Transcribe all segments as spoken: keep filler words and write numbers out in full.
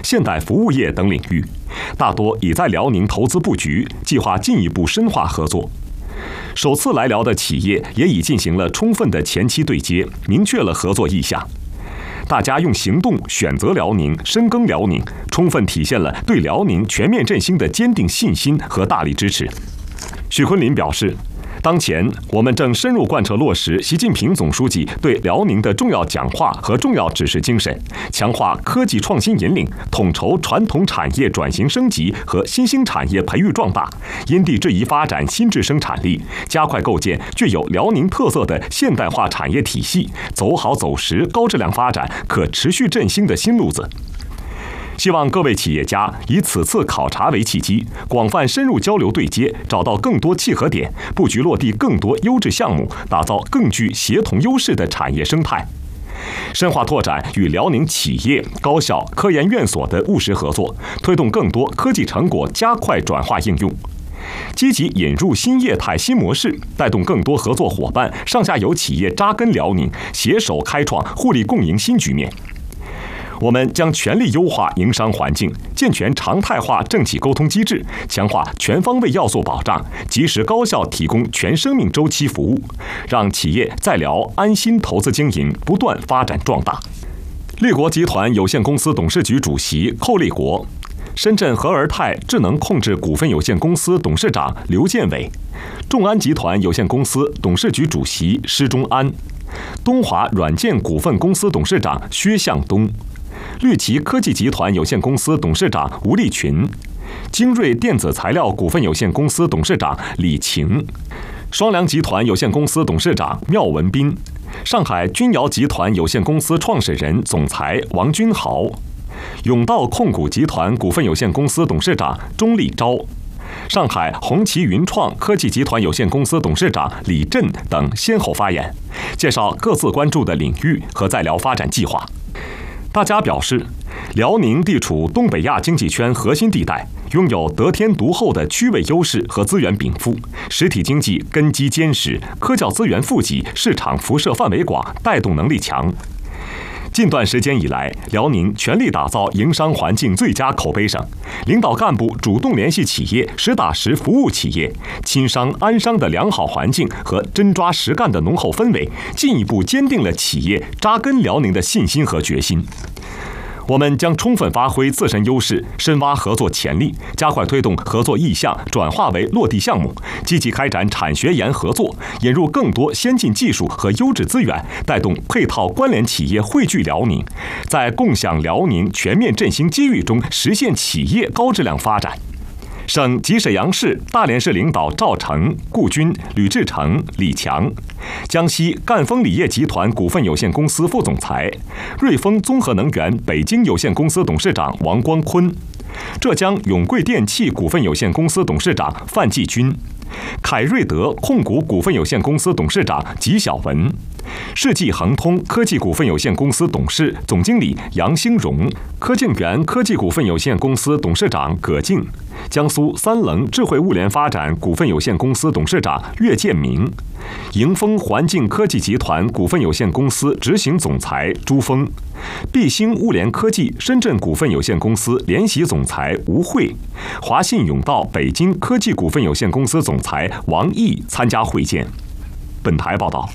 现代服务业等领域，大多已在辽宁投资布局，计划进一步深化合作。首次来辽的企业也已进行了充分的前期对接，明确了合作意向。大家用行动选择辽宁，深耕辽宁，充分体现了对辽宁全面振兴的坚定信心和大力支持。许昆林表示，当前我们正深入贯彻落实习近平总书记对辽宁的重要讲话和重要指示精神，强化科技创新引领，统筹传统产业转型升级和新兴产业培育壮大，因地制宜发展新质生产力，加快构建具有辽宁特色的现代化产业体系，走好走实高质量发展、可持续振兴的新路子。希望各位企业家以此次考察为契机，广泛深入交流对接，找到更多契合点，布局落地更多优质项目，打造更具协同优势的产业生态。深化拓展与辽宁企业、高校、科研院所的务实合作，推动更多科技成果加快转化应用。积极引入新业态新模式，带动更多合作伙伴、上下游企业扎根辽宁，携手开创互利共赢新局面。我们将全力优化营商环境，健全常态化政企沟通机制，强化全方位要素保障，及时高效提供全生命周期服务，让企业在辽安心投资经营，不断发展壮大。利国集团有限公司董事局主席寇立国，深圳和尔泰智能控制股份有限公司董事长刘建伟，众安集团有限公司董事局主席施忠安，东华软件股份公司董事长薛向东，绿旗科技集团有限公司董事长吴立群，精锐电子材料股份有限公司董事长李晴，双良集团有限公司董事长廖文斌，上海君瑶集团有限公司创始人总裁王军豪，永道控股集团股份有限公司董事长钟立钊，上海红旗云创科技集团有限公司董事长李振等先后发言，介绍各自关注的领域和在辽发展计划。大家表示，辽宁地处东北亚经济圈核心地带，拥有得天独厚的区位优势和资源禀赋，实体经济根基坚实，科教资源富集，市场辐射范围广，带动能力强。近段时间以来，辽宁全力打造营商环境最佳口碑省，领导干部主动联系企业，实打实服务企业，亲商安商的良好环境和真抓实干的浓厚氛围，进一步坚定了企业扎根辽宁的信心和决心。我们将充分发挥自身优势，深挖合作潜力，加快推动合作意向转化为落地项目，积极开展产学研合作，引入更多先进技术和优质资源，带动配套关联企业汇聚辽宁，在共享辽宁全面振兴机遇中实现企业高质量发展。省及沈阳市、大连市领导赵成、顾军、吕志成、李强，江西赣锋锂业集团股份有限公司副总裁，瑞丰综合能源北京有限公司董事长王光坤，浙江永贵电器股份有限公司董事长范继军，凯瑞德控股股份有限公司董事长吉晓文，世纪恒通科技股份有限公司董事总经理杨兴荣，科敬源科技股份有限公司董事长葛静，江苏三棱智慧物联发展股份有限公司董事长岳建明，迎风环境科技集团股份有限公司执行总裁朱峰，必兴物联科技深圳股份有限公司联席总裁吴慧，华信永道北京科技股份有限公司总裁王毅参加会见。本台报道。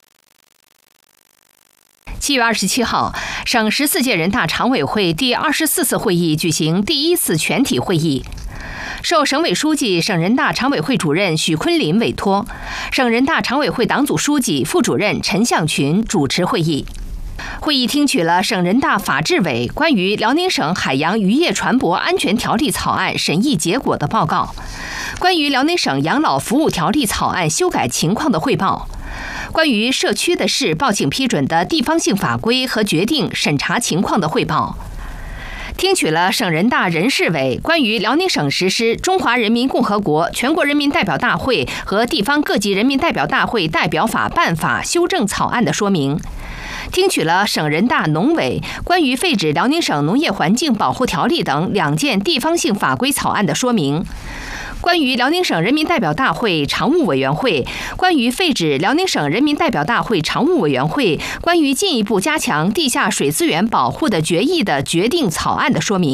七月二十七号，省十四届人大常委会第二十四次会议举行第一次全体会议。受省委书记、省人大常委会主任许昆林委托，省人大常委会党组书记、副主任陈向群主持会议。会议听取了省人大法制委关于辽宁省海洋渔业船舶安全条例草案审议结果的报告，关于辽宁省养老服务条例草案修改情况的汇报，关于社区的市报请批准的地方性法规和决定审查情况的汇报。听取了省人大人事委关于辽宁省实施《中华人民共和国全国人民代表大会和地方各级人民代表大会代表法办法》修正草案的说明。听取了省人大农委关于废止辽宁省农业环境保护条例等两件地方性法规草案的说明。关于辽宁省人民代表大会常务委员会关于废止辽宁省人民代表大会常务委员会关于进一步加强地下水资源保护的决议的决定草案的说明。